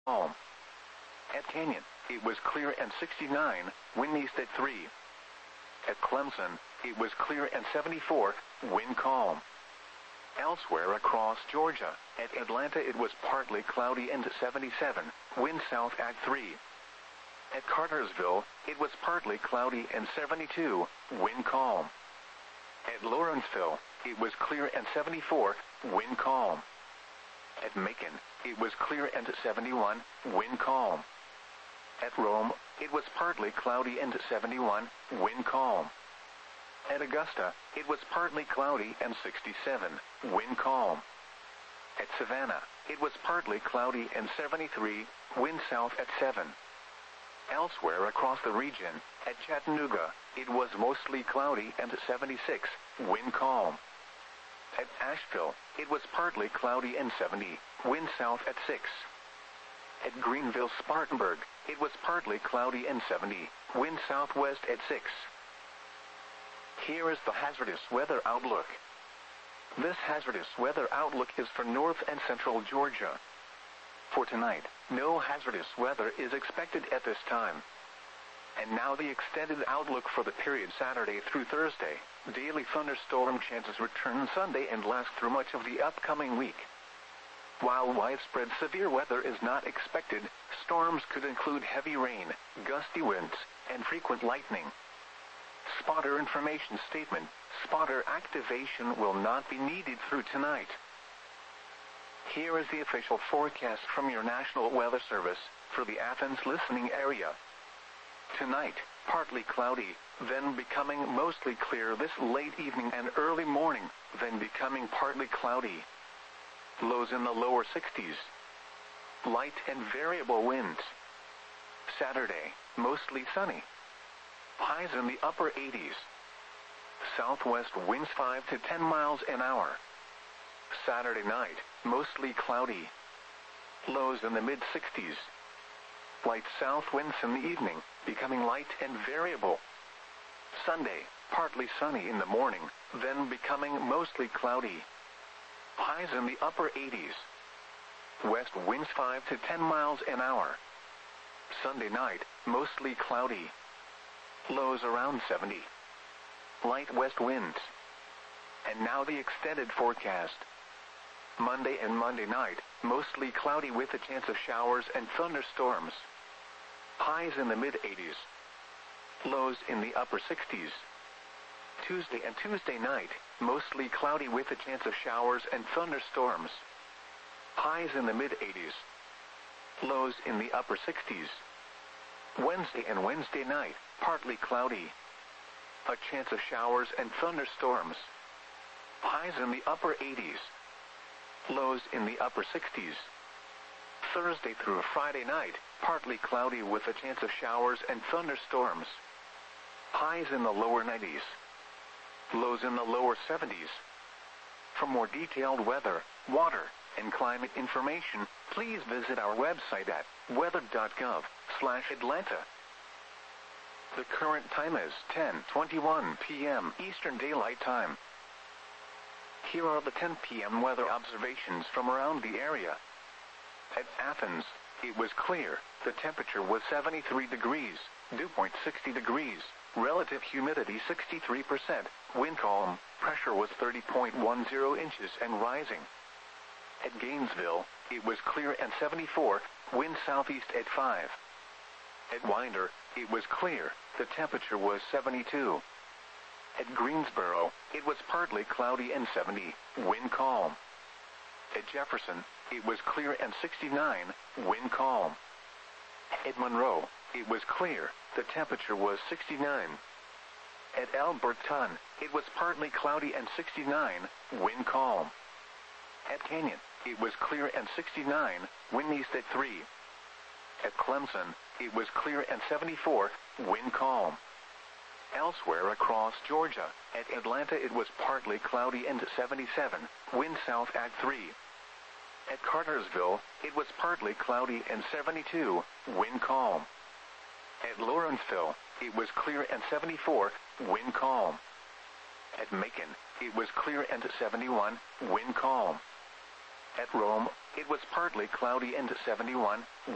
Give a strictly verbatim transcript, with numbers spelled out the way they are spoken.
calm. At Canyon, it was clear and sixty-nine, wind east at three. At Clemson, it was clear and seventy-four, wind calm. Elsewhere across Georgia, at Atlanta it was partly cloudy and seventy-seven, wind south at three. At Cartersville, it was partly cloudy and seventy-two, wind calm. At Lawrenceville, it was clear and seventy-four, wind calm. At Macon, it was clear and seventy-one, wind calm. At Rome, it was partly cloudy and seventy-one, wind calm. At Augusta, it was partly cloudy and sixty-seven, wind calm. At Savannah, it was partly cloudy and seventy-three, wind south at seven. Elsewhere across the region, at Chattanooga, it was mostly cloudy and seventy-six, wind calm. At Asheville, it was partly cloudy and seventy, wind south at six. At Greenville-Spartanburg, it was partly cloudy and seventy, wind southwest at six. Here is the hazardous weather outlook. This hazardous weather outlook is for north and central Georgia. For tonight, no hazardous weather is expected at this time. And now the extended outlook for the period Saturday through Thursday. Daily thunderstorm chances return Sunday and last through much of the upcoming week. While widespread severe weather is not expected, storms could include heavy rain, gusty winds, and frequent lightning. Spotter information statement: spotter activation will not be needed through tonight. Here is the official forecast from your National Weather Service for the Athens listening area. Tonight, partly cloudy, then becoming mostly clear this late evening and early morning, then becoming partly cloudy. Lows in the lower sixties. Light and variable winds. Saturday, mostly sunny. Highs in the upper eighties. Southwest winds five to ten miles an hour. Saturday night, mostly cloudy. Lows in the mid sixties. Light south winds in the evening, becoming light and variable. Sunday, partly sunny in the morning, then becoming mostly cloudy. Highs in the upper eighties. West winds five to ten miles an hour. Sunday night, mostly cloudy. Lows around seventy. Light west winds. And now the extended forecast. Monday and Monday night, mostly cloudy with a chance of showers and thunderstorms. Highs in the mid eighties. Lows in the upper sixties. Tuesday and Tuesday night, mostly cloudy with a chance of showers and thunderstorms. Highs in the mid eighties. Lows in the upper sixties. Wednesday and Wednesday night, partly cloudy. A chance of showers and thunderstorms. Highs in the upper eighties. Lows in the upper sixties. Thursday through Friday night, partly cloudy with a chance of showers and thunderstorms. Highs in the lower nineties. Lows in the lower seventies. For more detailed weather, water, and climate information, please visit our website at weather dot gov slash Atlanta. The current time is ten twenty-one p m Eastern Daylight Time. Here are the ten p m weather observations from around the area. At Athens, it was clear. The temperature was seventy-three degrees, dew point sixty degrees, relative humidity sixty-three percent, wind calm, pressure was thirty point one zero inches and rising. At Gainesville, it was clear and seventy-four, wind southeast at five. At Winder, it was clear. The temperature was seventy-two. At Greensboro, it was partly cloudy and seventy, wind calm. At Jefferson, it was clear and sixty-nine, wind calm. At Monroe, it was clear. The temperature was sixty-nine. At Alberton, it was partly cloudy and sixty-nine, wind calm. At Canyon, it was clear and sixty-nine, wind east at three. At Clemson, it was clear and seventy-four, wind calm. Elsewhere across Georgia, at Atlanta it was partly cloudy and seventy-seven, wind south at three. At Cartersville, it was partly cloudy and seventy-two, wind calm. At Lawrenceville, it was clear and seventy-four, wind calm. At Macon, it was clear and seventy-one, wind calm. At Rome, it was partly cloudy and seventy-one,